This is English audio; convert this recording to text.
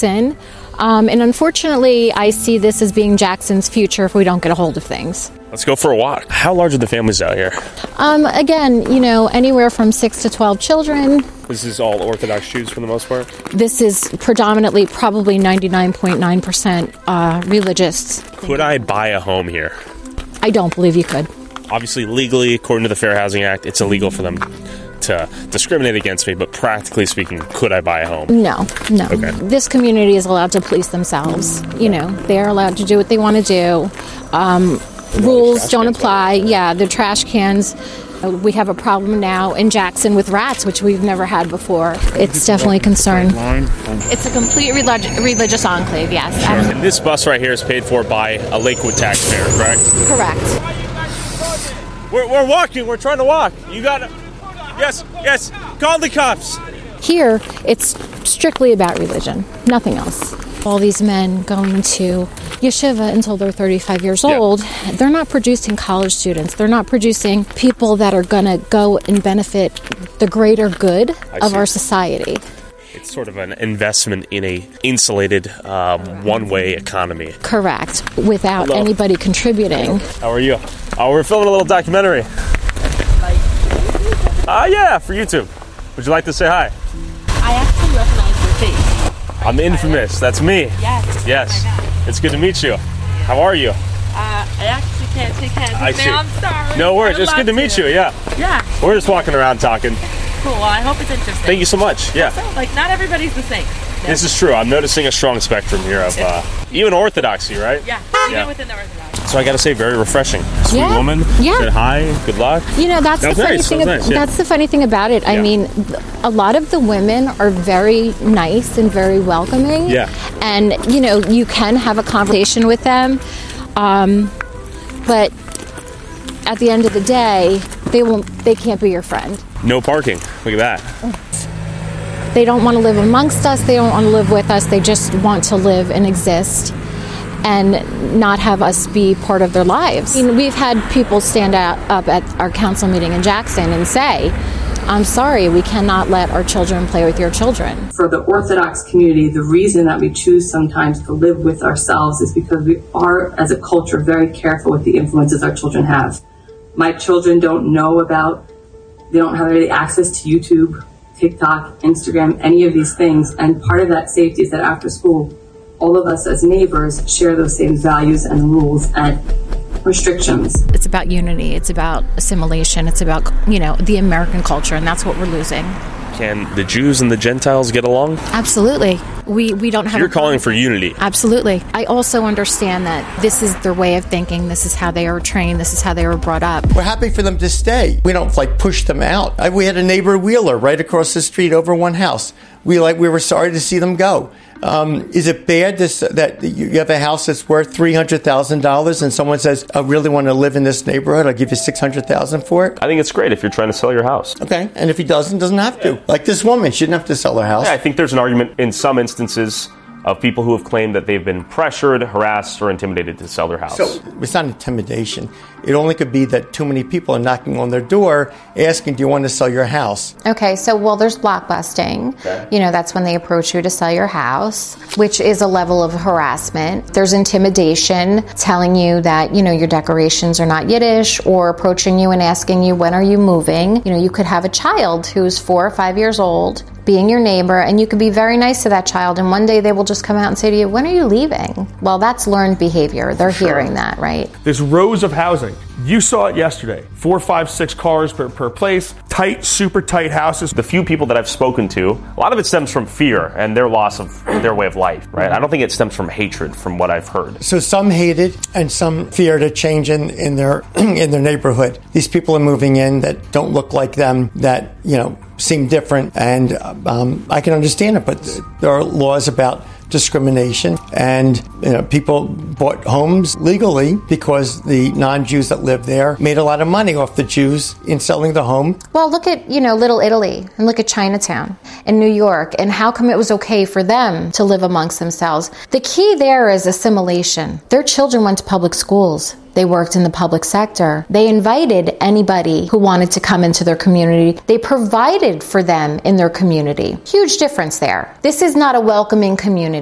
Jackson. And unfortunately, I see this as being Jackson's future if we don't get a hold of things. Let's go for a walk. How large are the families out here? Again, anywhere from 6 to 12 children. This is all Orthodox Jews for the most part? This is predominantly probably 99.9% religious. Could I buy a home here? I don't believe you could. Obviously, legally, according to the Fair Housing Act, it's illegal for them to discriminate against me, but practically speaking, could I buy a home? No. Okay. This community is allowed to police themselves. They're allowed to do what they want to do. Rules don't apply. Yeah, the trash cans. We have a problem now in Jackson with rats, which we've never had before. It's definitely a concern. It's a complete religious enclave, yes. And this bus right here is paid for by a Lakewood taxpayer, correct? Correct. We're walking. We're trying to walk. You got to... Yes. Call the cops. Here, it's strictly about religion, nothing else. All these men going to yeshiva until they're 35 years old, they're not producing college students. They're not producing people that are going to go and benefit the greater good of our society. It's sort of an investment in a insulated, one-way economy. Correct, without anybody contributing. How are you? We're filming a little documentary. Yeah, for YouTube. Would you like to say hi? I actually recognize your face. I'm infamous. That's me. Yes. It's good to meet you. How are you? I actually can't take hands with you. I'm sorry. No worries. It's good to meet you. Yeah. We're just walking around talking. Cool. Well, I hope it's interesting. Thank you so much. Yeah. Also, not everybody's the same. This is true. I'm noticing a strong spectrum here of even orthodoxy, right? Yeah. Even within the Orthodox. So I got to say, very refreshing. Sweet woman. Yeah. Said hi. Good luck. That's the funny thing. That's the funny thing about it. I mean, a lot of the women are very nice and very welcoming. Yeah. And you can have a conversation with them, but at the end of the day, they can't be your friend. No parking. Look at that. They don't want to live amongst us. They don't want to live with us. They just want to live and exist and not have us be part of their lives. We've had people stand up at our council meeting in Jackson and say, I'm sorry, we cannot let our children play with your children. For the Orthodox community, the reason that we choose sometimes to live with ourselves is because we are, as a culture, very careful with the influences our children have. My children they don't have really access to YouTube, TikTok, Instagram, any of these things. And part of that safety is that after school, all of us as neighbors share those same values and rules and restrictions. It's about unity. It's about assimilation. It's about, the American culture, and that's what we're losing. Can the Jews and the Gentiles get along? Absolutely. We don't have... You're calling for unity. Absolutely. I also understand that this is their way of thinking. This is how they are trained. This is how they were brought up. We're happy for them to stay. We don't push them out. We had a neighbor Wheeler right across the street over one house. We were sorry to see them go. Is it bad that you have a house that's worth $300,000 and someone says, I really want to live in this neighborhood, I'll give you $600,000 for it? I think it's great if you're trying to sell your house. Okay, and if he doesn't have to. Like this woman, she didn't have to sell her house. Yeah, I think there's an argument in some instances of people who have claimed that they've been pressured, harassed, or intimidated to sell their house. So it's not intimidation. It only could be that too many people are knocking on their door asking, do you want to sell your house? Okay, so, there's blockbusting. Okay. That's when they approach you to sell your house, which is a level of harassment. There's intimidation, telling you that, your decorations are not Yiddish, or approaching you and asking you, when are you moving? You could have a child who's 4 or 5 years old, being your neighbor, and you could be very nice to that child, and one day they will just come out and say to you, when are you leaving? Well, that's learned behavior. They're hearing that, right? There's rows of housing. You saw it yesterday. 4, 5, 6 cars per place. Tight, super tight houses. The few people that I've spoken to, a lot of it stems from fear and their loss of their way of life, right? I don't think it stems from hatred, from what I've heard. So some hated and some feared a change in their in their neighborhood. These people are moving in that don't look like them, that seem different, and I can understand it. But there are laws about discrimination, and people bought homes legally because the non-Jews that lived there made a lot of money off the Jews in selling the home. Well, look at Little Italy, and look at Chinatown in New York, and how come it was okay for them to live amongst themselves? The key there is assimilation. Their children went to public schools. They worked in the public sector. They invited anybody who wanted to come into their community. They provided for them in their community. Huge difference there. This is not a welcoming community.